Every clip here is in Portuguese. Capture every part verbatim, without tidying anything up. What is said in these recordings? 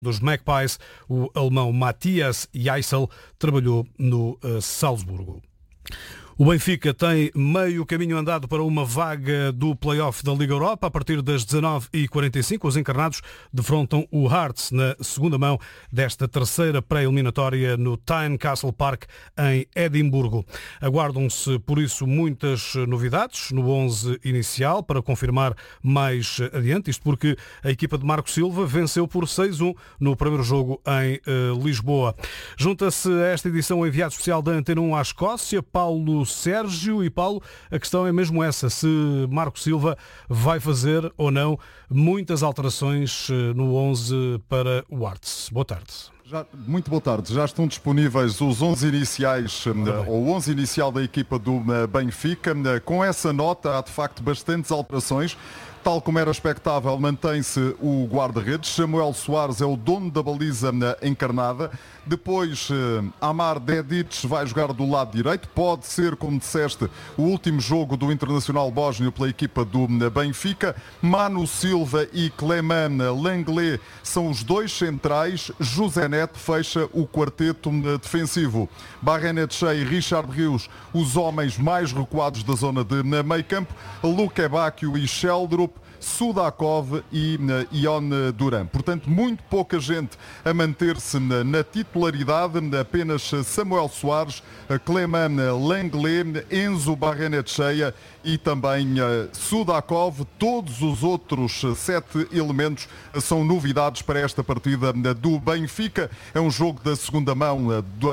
dos Magpies, o alemão Matthias Jaissel, trabalhou no uh, Salzburgo. O Benfica tem meio caminho andado para uma vaga do play-off da Liga Europa. A partir das dezanove e quarenta e cinco, os encarnados defrontam o Hearts na segunda mão desta terceira pré-eliminatória no Tynecastle Park, em Edimburgo. Aguardam-se, por isso, muitas novidades no onze inicial para confirmar mais adiante. Isto porque a equipa de Marco Silva venceu por seis a um no primeiro jogo em uh, Lisboa. Junta-se a esta edição o enviado especial da Antena um à Escócia, Paulo Sérgio. E Paulo, a questão é mesmo essa, se Marco Silva vai fazer ou não muitas alterações no onze para o Hearts. Boa tarde. Já, muito boa tarde. Já estão disponíveis os onze iniciais, ou o onze inicial da equipa do Benfica. Com essa nota, há de facto bastantes alterações. Tal como era expectável, mantém-se o guarda-redes. Samuel Soares é o dono da baliza encarnada. Depois, Amar Dedic vai jogar do lado direito. Pode ser, como disseste, o último jogo do Internacional Bósnio pela equipa do Benfica. Manu Silva e Clément Lenglet são os dois centrais. José Neto fecha o quarteto defensivo. Barrenetxea e Richard Rios, os homens mais recuados da zona de meio campo. Luque Bacchio e Sheldrup, Sudakov e Ion Duran. Portanto, muito pouca gente a manter-se na titularidade, apenas Samuel Soares, Clément Lenglet, Enzo Barrenetxea e também Sudakov. Todos os outros sete elementos são novidades para esta partida do Benfica. É um jogo da segunda mão,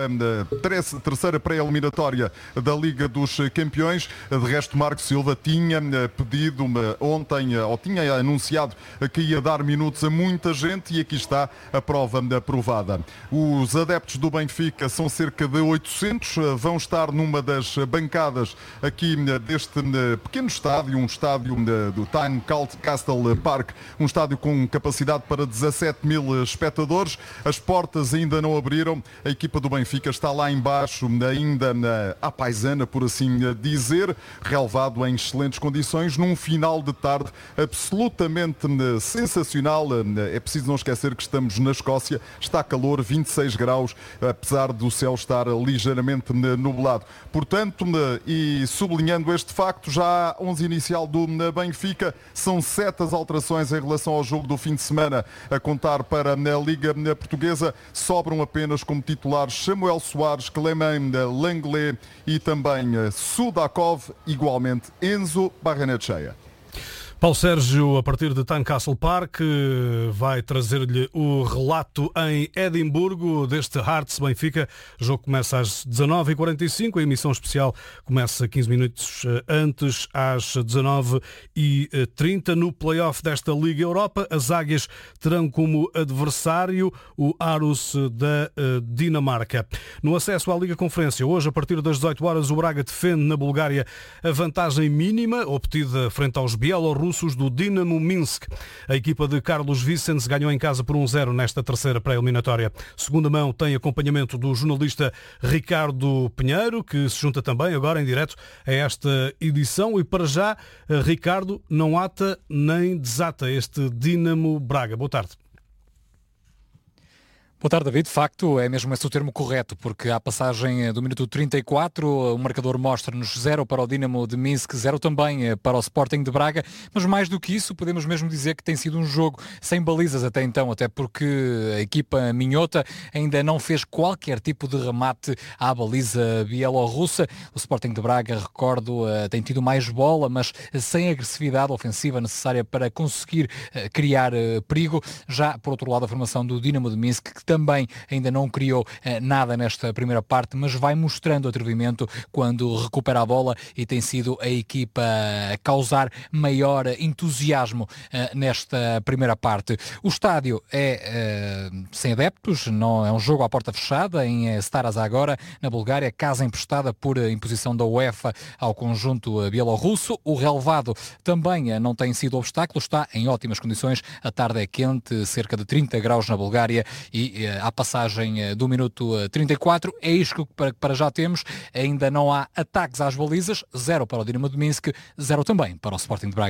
da terceira pré-eliminatória da Liga dos Campeões. De resto, Marco Silva tinha pedido ontem, ou tinha anunciado que ia dar minutos a muita gente, e aqui está a prova aprovada. Os adeptos do Benfica são cerca de oitocentos, vão estar numa das bancadas aqui deste pequeno estádio, um estádio do Tynecastle Park, um estádio com capacidade para dezassete mil espectadores. As portas ainda não abriram, a equipa do Benfica está lá embaixo, ainda à paisana, por assim dizer, relevado em excelentes condições, num final de tarde absolutamente sensacional. É preciso não esquecer que estamos na Escócia, está calor, vinte e seis graus, apesar do céu estar ligeiramente nublado. Portanto, e sublinhando este facto, já há onze inicial do Benfica, são sete as alterações em relação ao jogo do fim de semana a contar para a Liga Portuguesa. Sobram apenas como titulares Samuel Soares, Clément Lenglet e também Sudakov, igualmente Enzo Barrenetxea. Paulo Sérgio, a partir de Tynecastle Park, vai trazer-lhe o relato em Edimburgo deste Hearts Benfica. O jogo começa às dezanove e quarenta e cinco, a emissão especial começa quinze minutos antes, às dezanove e trinta. No play-off desta Liga Europa, as Águias terão como adversário o Aarhus da Dinamarca. No acesso à Liga Conferência, hoje, a partir das dezoito horas, o Braga defende na Bulgária a vantagem mínima obtida frente aos bielorrussos do Dinamo Minsk. A equipa de Carlos Vicens ganhou em casa por um zero nesta terceira pré-eliminatória. Segunda mão tem acompanhamento do jornalista Ricardo Pinheiro, que se junta também agora em direto a esta edição. E para já, Ricardo, não ata nem desata este Dinamo Braga. Boa tarde. Boa tarde, David. De facto, é mesmo esse o termo correto, porque à passagem do minuto trinta e quatro, o marcador mostra-nos zero para o Dinamo de Minsk, zero também para o Sporting de Braga, mas mais do que isso, podemos mesmo dizer que tem sido um jogo sem balizas até então, até porque a equipa minhota ainda não fez qualquer tipo de remate à baliza bielorrussa. O Sporting de Braga, recordo, tem tido mais bola, mas sem a agressividade ofensiva necessária para conseguir criar perigo. Já, por outro lado, a formação do Dinamo de Minsk, que também ainda não criou eh, nada nesta primeira parte, mas vai mostrando atrevimento quando recupera a bola, e tem sido a equipa a causar maior entusiasmo eh, nesta primeira parte. O estádio é eh, sem adeptos, não é um jogo à porta fechada em Stara Zagora, na Bulgária, casa emprestada por imposição da UEFA ao conjunto bielorrusso. O relevado também eh, não tem sido obstáculo, está em ótimas condições, a tarde é quente, cerca de trinta graus na Bulgária, e à passagem do minuto trinta e quatro, é isto que para já temos. Ainda não há ataques às balizas, zero para o Dinamo de Minsk, zero também para o Sporting de Braga.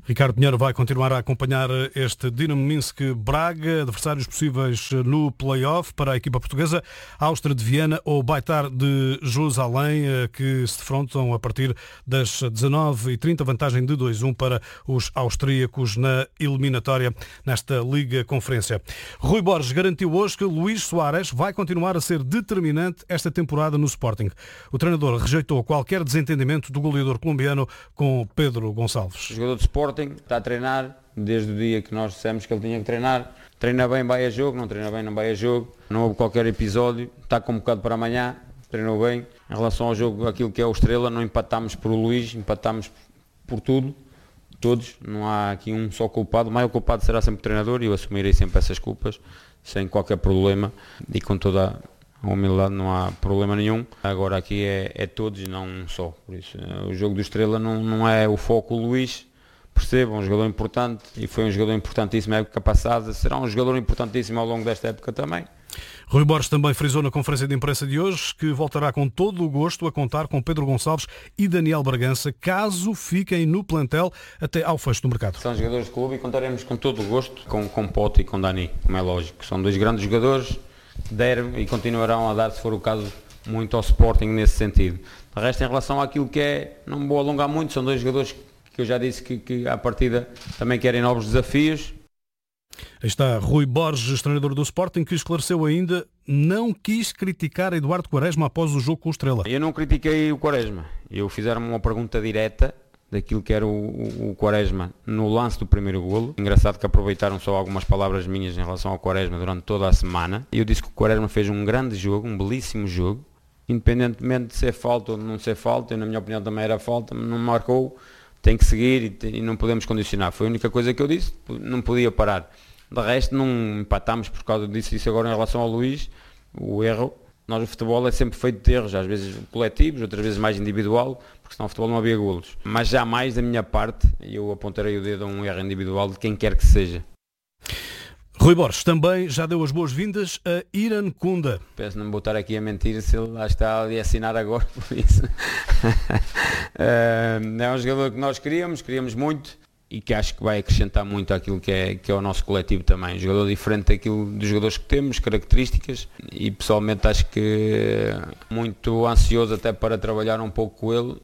Ricardo Pinheiro vai continuar a acompanhar este Dinamo Minsk Braga, adversários possíveis no play-off para a equipa portuguesa, Áustria de Viena ou Beitar de Jerusalém, que se defrontam a partir das dezanove e trinta, vantagem de dois a um para os austríacos na eliminatória nesta Liga Conferência. Rui Borges garantiu hoje que Luís Soares vai continuar a ser determinante esta temporada no Sporting. O treinador rejeitou qualquer desentendimento do goleador colombiano com Pedro Gonçalves. O jogador de Sporting está a treinar desde o dia que nós dissemos que ele tinha que treinar. Treina bem, vai a jogo, não treina bem, não vai a jogo. Não houve qualquer episódio, está convocado para amanhã, treinou bem. Em relação ao jogo, aquilo que é o Estrela, não empatámos por Luís, empatámos por tudo, todos. Não há aqui um só culpado. O maior culpado será sempre o treinador e eu assumirei sempre essas culpas, sem qualquer problema e com toda a humildade, não há problema nenhum. Agora aqui é, é todos e não um só. Por isso, o jogo do Estrela não, não é o foco o Luís. Percebam, um jogador importante e foi um jogador importantíssimo na época passada, será um jogador importantíssimo ao longo desta época também. Rui Borges também frisou na conferência de imprensa de hoje que voltará com todo o gosto a contar com Pedro Gonçalves e Daniel Bragança, caso fiquem no plantel até ao fecho do mercado. São jogadores de clube e contaremos com todo o gosto com, com Pote e com Dani, como é lógico. São dois grandes jogadores, deram e continuarão a dar, se for o caso, muito ao Sporting nesse sentido. De resto, em relação àquilo que é, não vou alongar muito, são dois jogadores que eu já disse que, que à partida também querem novos desafios. Aí está Rui Borges, treinador do Sporting, que esclareceu ainda, não quis criticar Eduardo Quaresma após o jogo com o Estrela. Eu não critiquei o Quaresma, eu fizeram-me uma pergunta direta daquilo que era o, o, o Quaresma no lance do primeiro golo. Engraçado que aproveitaram só algumas palavras minhas em relação ao Quaresma durante toda a semana. Eu disse que o Quaresma fez um grande jogo, um belíssimo jogo, independentemente de ser falta ou de não ser falta, eu, na minha opinião também era falta, não marcou. Tem que seguir e, te, e não podemos condicionar. Foi a única coisa que eu disse, não podia parar. De resto, não empatámos por causa disso. Isso agora em relação ao Luís, o erro, nós o futebol é sempre feito de erros, às vezes coletivos, outras vezes mais individual, porque senão o futebol não havia golos. Mas jamais da minha parte, eu apontarei o dedo a um erro individual de quem quer que seja. Rui Borges também já deu as boas-vindas a Iran Kunda. Peço não me botar aqui a mentir se ele lá está ali a assinar agora, por isso. É um jogador que nós queríamos, queríamos muito e que acho que vai acrescentar muito àquilo que é, que é o nosso coletivo também. Um jogador diferente daquilo dos jogadores que temos, características, e pessoalmente acho que muito ansioso até para trabalhar um pouco com ele.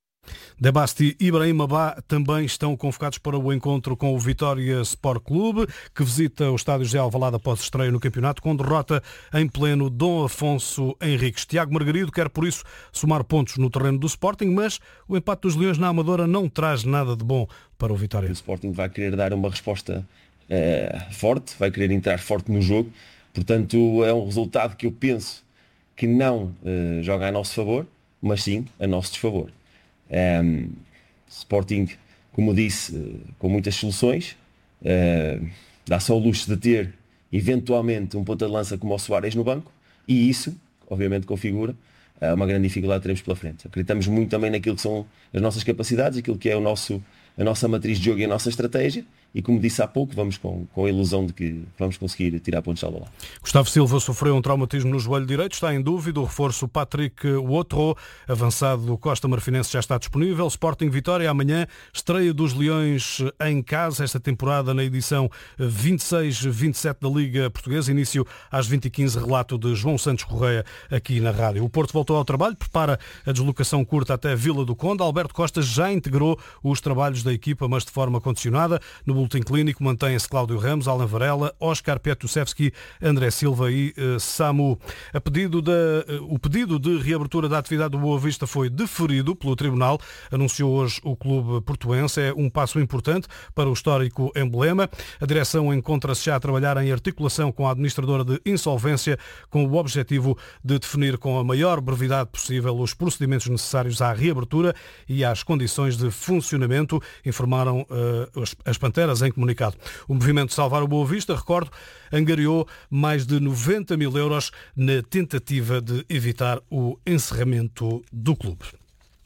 Debasti e Ibrahim Abá também estão convocados para o encontro com o Vitória Sport Clube, que visita o estádio José Alvalade após estreia no campeonato, com derrota em pleno Dom Afonso Henriques. Tiago Margarido quer, por isso, somar pontos no terreno do Sporting, mas o empate dos Leões na Amadora não traz nada de bom para o Vitória. O Sporting vai querer dar uma resposta eh, forte, vai querer entrar forte no jogo, portanto é um resultado que eu penso que não eh, joga a nosso favor, mas sim a nosso desfavor. Um, Sporting, como disse, uh, com muitas soluções, uh, dá só o luxo de ter eventualmente um ponta de lança como o Soares no banco, e isso obviamente configura uh, uma grande dificuldade que teremos pela frente. Acreditamos muito também naquilo que são as nossas capacidades, aquilo que é o nosso, a nossa matriz de jogo e a nossa estratégia, e como disse há pouco, vamos com, com a ilusão de que vamos conseguir tirar pontos de lá. Gustavo Silva sofreu um traumatismo no joelho direito, está em dúvida. O reforço Patrick Outro, avançado do Costa Marfinense, já está disponível. Sporting Vitória amanhã, estreia dos Leões em casa esta temporada na edição vinte e seis vinte e sete da Liga Portuguesa, início às vinte e quinze, relato de João Santos Correia aqui na rádio. O Porto voltou ao trabalho, prepara a deslocação curta até Vila do Conde. Alberto Costa já integrou os trabalhos da equipa, mas de forma condicionada. No boletim clínico mantém-se Cláudio Ramos, Alan Varela, Oscar Petusevski, André Silva e uh, Samu. A pedido da, uh, o pedido de reabertura da atividade do Boa Vista foi deferido pelo Tribunal, anunciou hoje o clube portuense. É um passo importante para o histórico emblema. A direção encontra-se já a trabalhar em articulação com a administradora de insolvência, com o objetivo de definir com a maior brevidade possível os procedimentos necessários à reabertura e às condições de funcionamento, informaram uh, as, as Panteras em comunicado. O movimento Salvar o Boa Vista, recordo, angariou mais de noventa mil euros na tentativa de evitar o encerramento do clube.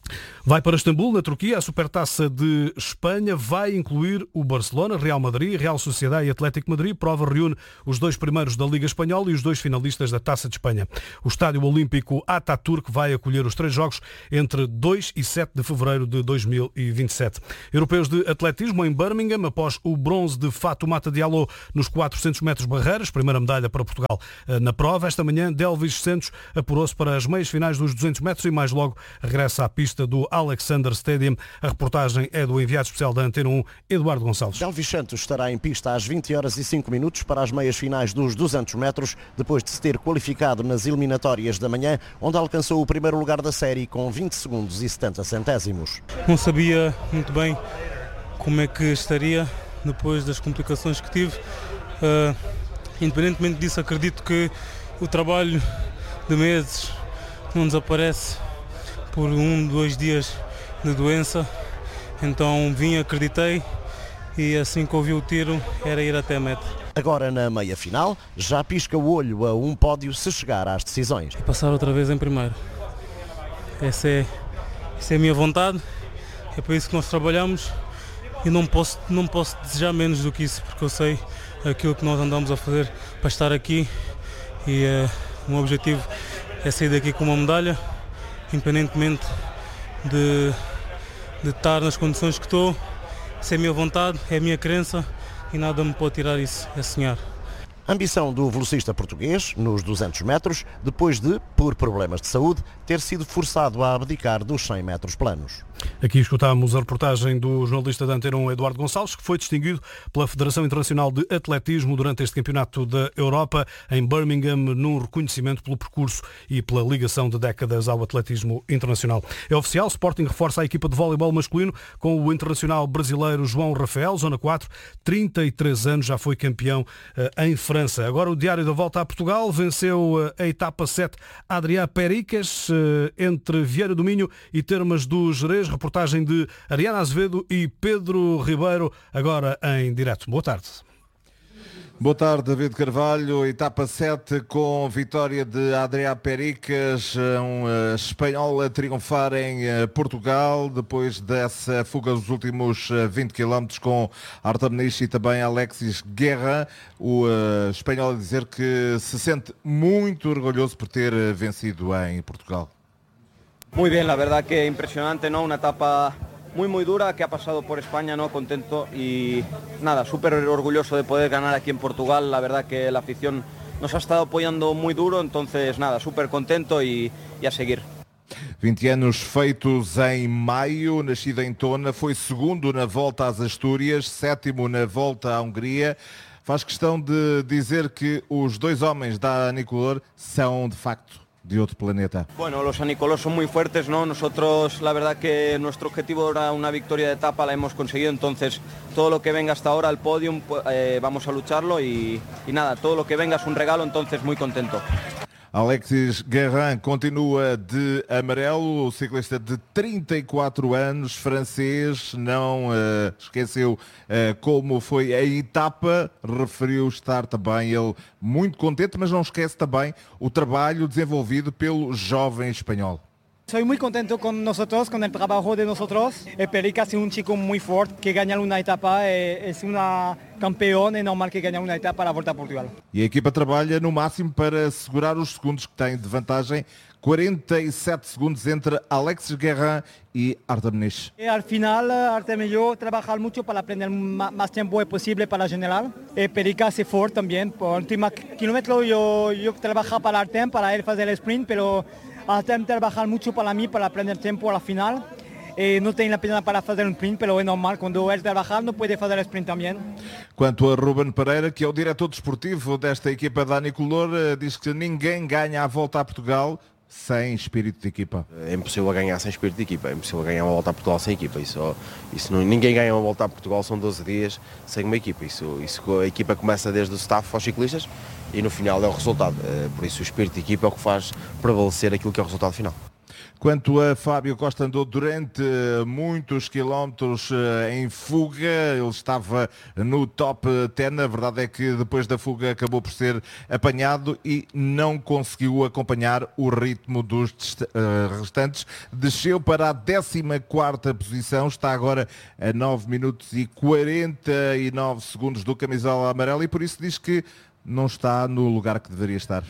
Vai para Istambul, na Turquia. A Supertaça de Espanha vai incluir o Barcelona, Real Madrid, Real Sociedade e Atlético Madrid. A prova reúne os dois primeiros da Liga Espanhola e os dois finalistas da Taça de Espanha. O Estádio Olímpico Atatürk vai acolher os três jogos entre dois e sete de fevereiro de dois mil e vinte e sete. Europeus de atletismo em Birmingham, após o bronze de Fatoumata Diallo nos quatrocentos metros barreiras, primeira medalha para Portugal na prova. Esta manhã, Delvis Santos apurou-se para as meias finais dos duzentos metros e mais logo regressa à pista do Alexander Stadium. A reportagem é do enviado especial da Antena um, Eduardo Gonçalves. Delvis Santos estará em pista às vinte horas e cinco minutos para as meias finais dos duzentos metros, depois de se ter qualificado nas eliminatórias da manhã, onde alcançou o primeiro lugar da série com vinte segundos e setenta centésimos. Não sabia muito bem como é que estaria depois das complicações que tive. Uh, independentemente disso, acredito que o trabalho de meses não desaparece por um, dois dias de doença, então vim, acreditei e assim que ouvi o tiro era ir até a meta. Agora na meia final, já pisca o olho a um pódio se chegar às decisões. E passar outra vez em primeiro. Essa é, essa é a minha vontade, é para isso que nós trabalhamos e não posso, não posso desejar menos do que isso, porque eu sei aquilo que nós andamos a fazer para estar aqui e é, o meu objetivo é sair daqui com uma medalha, independentemente de, de estar nas condições que estou. Essa é a minha vontade, é a minha crença e nada me pode tirar isso, é sonhar. Ambição do velocista português nos duzentos metros, depois de, por problemas de saúde, ter sido forçado a abdicar dos cem metros planos. Aqui escutámos a reportagem do jornalista da Antena um, Eduardo Gonçalves, que foi distinguido pela Federação Internacional de Atletismo durante este Campeonato da Europa em Birmingham, num reconhecimento pelo percurso e pela ligação de décadas ao atletismo internacional. É oficial, Sporting reforça a equipa de voleibol masculino com o internacional brasileiro João Rafael, Zona quatro, trinta e três anos, já foi campeão uh, em França. Agora o Diário da Volta a Portugal venceu uh, a etapa sete Adrià Pericas, uh, entre Vieira do Minho e Termas do Gerês. Reportagem de Ariana Azevedo e Pedro Ribeiro, agora em direto. Boa tarde. Boa tarde, David Carvalho. Etapa sete com vitória de Adrià Pericas, um uh, espanhol a triunfar em uh, Portugal, depois dessa fuga dos últimos uh, vinte quilómetros com Artem Nich e também Alexis Guerra. O uh, espanhol a dizer que se sente muito orgulhoso por ter uh, vencido em Portugal. Muy bien, la verdad que impresionante, ¿no? Una etapa muy muy dura que ha pasado por España, ¿no? Contento y nada, súper orgulloso de poder ganar aquí en Portugal. La verdad que la afición nos ha estado apoyando muy duro, entonces nada, súper contento y, y a seguir. vinte anos feitos em maio, nascido em Tona, foi segundo na Volta às Astúrias, sétimo na Volta à Hungria. Faz questão de dizer que os dois homens da Anicolor são de facto de otro planeta. Bueno, los anicolos son muy fuertes, ¿no? Nosotros, la verdad que nuestro objetivo era una victoria de etapa, la hemos conseguido, entonces todo lo que venga hasta ahora al podium eh, vamos a lucharlo y, y nada, todo lo que venga es un regalo, entonces muy contento. Alexis Guerrin continua de amarelo, o ciclista de trinta e quatro anos, francês, não uh, esqueceu uh, como foi a etapa, referiu estar também ele muito contente, mas não esquece também o trabalho desenvolvido pelo jovem espanhol. Soy muy contento con nosotros, con el trabajo de nosotros. Pericas es un chico muy fuerte que gana una etapa, es una campeón, es normal que gane una etapa a la Volta a Portugal. E a equipa trabalha no máximo para segurar os segundos que tem de vantagem, quarenta e sete segundos entre Alexis Guerrin e Artem Nich. Al final, Artem y yo trabajamos mucho para aprender más tiempo posible para la general. Pericas es fuerte también. Por el último kilómetro yo, yo trabajaba para Artem, para él hacer el sprint, pero Artem trabajar mucho para mí, para aprender tiempo a la final. Eh, no tenho a pena para fazer um sprint, pero é normal, quando ele trabalhar não pode fazer sprint também. Quanto a Ruben Pereira, que é o diretor desportivo desta equipa da Anicolor, diz que ninguém ganha a Volta a Portugal sem espírito de equipa. É impossível ganhar sem espírito de equipa, é impossível ganhar uma Volta a Portugal sem equipa. Isso, isso não, ninguém ganha uma Volta a Portugal, são doze dias sem uma equipa. Isso, isso, a equipa começa desde o staff aos ciclistas e no final é o resultado. Por isso o espírito de equipa é o que faz prevalecer aquilo que é o resultado final. Quanto a Fábio Costa, andou durante muitos quilómetros em fuga, ele estava no top dez, a verdade é que depois da fuga acabou por ser apanhado e não conseguiu acompanhar o ritmo dos restantes, desceu para a décima quarta posição, está agora a nove minutos e quarenta e nove segundos do camisola amarela e por isso diz que não está no lugar que deveria estar.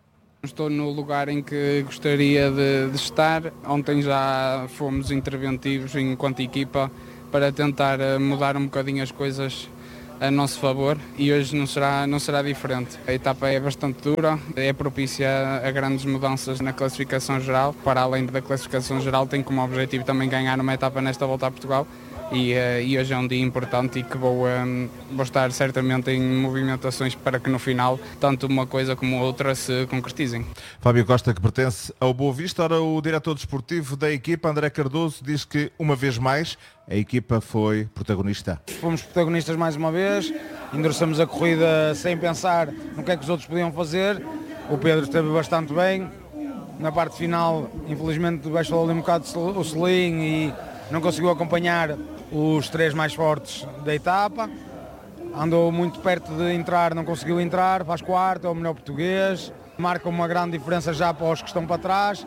Estou no lugar em que gostaria de, de estar. Ontem já fomos interventivos enquanto equipa para tentar mudar um bocadinho as coisas a nosso favor e hoje não será, não será diferente. A etapa é bastante dura, é propícia a grandes mudanças na classificação geral. Para além da classificação geral, tem como objetivo também ganhar uma etapa nesta volta a Portugal. E, uh, e hoje é um dia importante e que vou, um, vou estar certamente em movimentações para que no final tanto uma coisa como outra se concretizem. Fábio Costa, que pertence ao Boa Vista, ora o diretor desportivo da equipa, André Cardoso, diz que uma vez mais a equipa foi protagonista. Fomos protagonistas mais uma vez, endereçamos a corrida sem pensar no que é que os outros podiam fazer, o Pedro esteve bastante bem, na parte final infelizmente baixou ali um bocado o selim e não conseguiu acompanhar os três mais fortes da etapa, andou muito perto de entrar, não conseguiu entrar, faz quarto, é o melhor português, marca uma grande diferença já para os que estão para trás.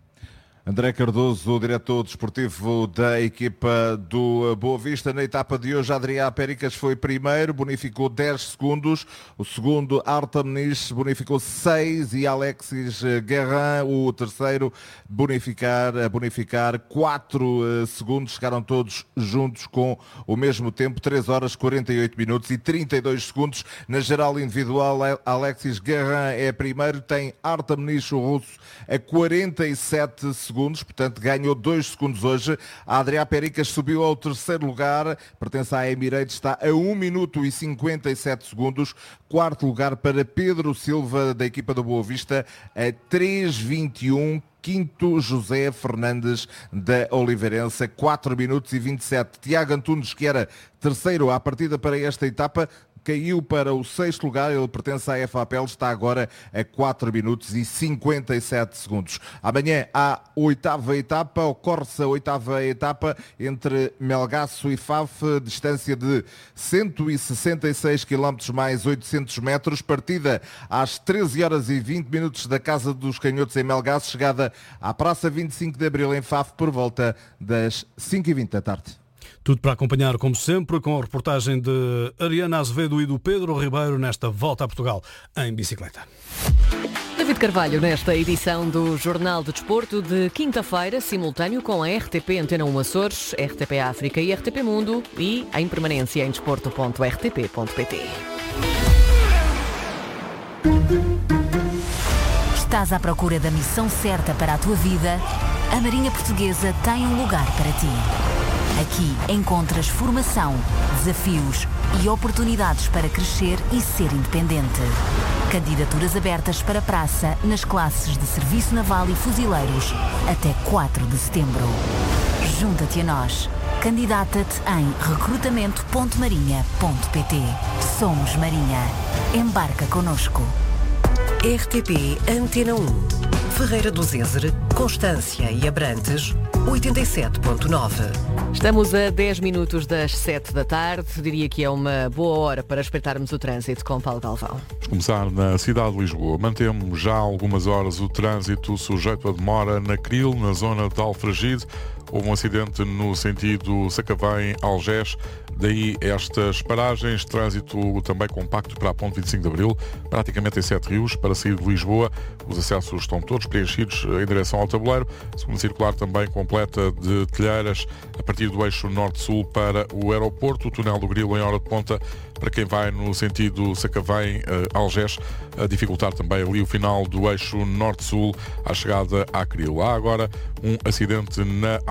André Cardoso, o diretor desportivo da equipa do Boa Vista. Na etapa de hoje, Adrià Pericas foi primeiro, bonificou dez segundos. O segundo, Artem Nis, bonificou seis e Alexis Guerrin, o terceiro, bonificar, a bonificar quatro segundos. Chegaram todos juntos com o mesmo tempo, três horas, quarenta e oito minutos e trinta e dois segundos. Na geral individual, Alexis Guerrin é primeiro, tem Artem Nis, o russo, a quarenta e sete segundos. Portanto, ganhou dois segundos hoje. A Adrià Pericas subiu ao terceiro lugar, pertence à Emirates, está a um minuto e cinquenta e sete segundos. Quarto lugar para Pedro Silva, da equipa do Boa Vista, a três vinte e um. Quinto, José Fernandes, da Oliveirense, quatro minutos e vinte e sete. Tiago Antunes, que era terceiro à partida para esta etapa, caiu para o sexto lugar, ele pertence à F A P L, está agora a quatro minutos e cinquenta e sete segundos. Amanhã há oitava etapa, ocorre-se a oitava etapa entre Melgaço e Faf, distância de cento e sessenta e seis quilómetros mais oitocentos metros, partida às treze horas e vinte minutos da Casa dos Canhotos em Melgaço, chegada à Praça vinte e cinco de Abril em Faf por volta das cinco e vinte da tarde. Tudo para acompanhar, como sempre, com a reportagem de Ariana Azevedo e do Pedro Ribeiro nesta volta a Portugal em bicicleta. David Carvalho nesta edição do Jornal de Desporto de quinta-feira, simultâneo com a R T P Antena um Açores, R T P África e R T P Mundo e em permanência em desporto ponto r t p ponto p t. Estás à procura da missão certa para a tua vida? A Marinha Portuguesa tem um lugar para ti. Aqui encontras formação, desafios e oportunidades para crescer e ser independente. Candidaturas abertas para praça nas classes de Serviço Naval e Fuzileiros até quatro de setembro. Junta-te a nós. Candidata-te em recrutamento ponto marinha ponto p t. Somos Marinha. Embarca connosco. R T P Antena um. Ferreira do Zézer, Constância e Abrantes, oitenta e sete ponto nove. Estamos a dez minutos das sete da tarde. Diria que é uma boa hora para espreitarmos o trânsito com Paulo Galvão. Vamos começar na cidade de Lisboa. Mantemos já há algumas horas o trânsito sujeito a demora na Cril, na zona de Alfragide. Houve um acidente no sentido Sacavém-Algés, daí estas paragens, trânsito também compacto para a ponte vinte e cinco de Abril, praticamente em Sete Rios, para sair de Lisboa. Os acessos estão todos preenchidos em direção ao tabuleiro. Segunda circular também completa de Telheiras, a partir do eixo norte-sul para o aeroporto. O túnel do Grilo em hora de ponta para quem vai no sentido Sacavém-Algés, a dificultar também ali o final do eixo norte-sul à chegada à Cril. Há agora um acidente na A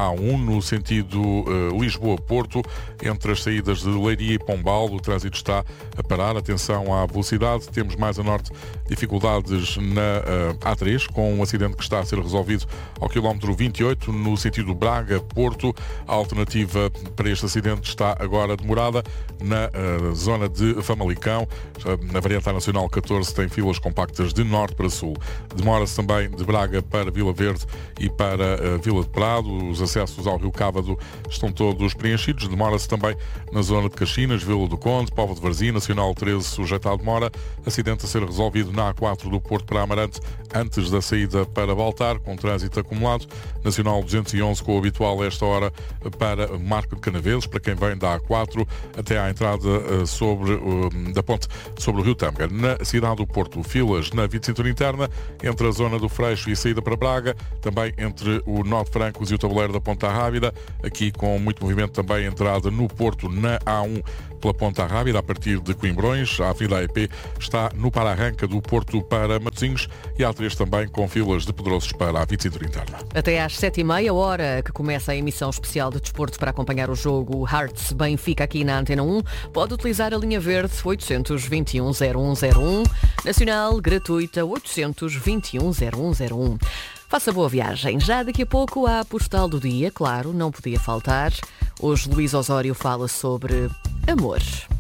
A um, no sentido uh, Lisboa-Porto, entre as saídas de Leiria e Pombal, o trânsito está a parar. Atenção à velocidade. Temos mais a norte dificuldades na uh, A três, com um acidente que está a ser resolvido ao quilómetro vinte e oito, no sentido Braga-Porto. A alternativa para este acidente está agora demorada na uh, zona de Famalicão. Na variante nacional catorze tem filas compactas de norte para sul. Demora-se também de Braga para Vila Verde e para uh, Vila de Prado. Os acessos ao Rio Cávado estão todos preenchidos. Demora-se também na zona de Caxinas, Vila do Conde, Póvoa de Varzim, Nacional treze sujeita à demora. Acidente a ser resolvido na A quatro do Porto para Amarante, antes da saída para Baltar, com trânsito acumulado. Nacional duzentos e onze, com o habitual a esta hora para Marco de Canaveses, para quem vem da A quatro até à entrada uh, sobre, uh, da ponte sobre o Rio Tâmega. Na cidade do Porto, filas na via de cintura interna, entre a zona do Freixo e a saída para Braga, também entre o Nó de Francos e o tabuleiro da Ponta Rábida, aqui com muito movimento também a entrada no Porto na A um pela Ponta Rábida, a partir de Coimbrões. A Avenida A E P está no para-arranca do Porto para Matosinhos e a A três também com filas de Pedrosos para a via de cintura interna. Até às sete e meia, hora que começa a emissão especial de desporto para acompanhar o jogo Hearts Benfica aqui na Antena um, pode utilizar a linha verde oitocentos e vinte e um, zero um zero um, nacional gratuita oitocentos e vinte e um, zero um zero um. Faça boa viagem. Já daqui a pouco a postal do dia, claro, não podia faltar. Hoje Luís Osório fala sobre amor.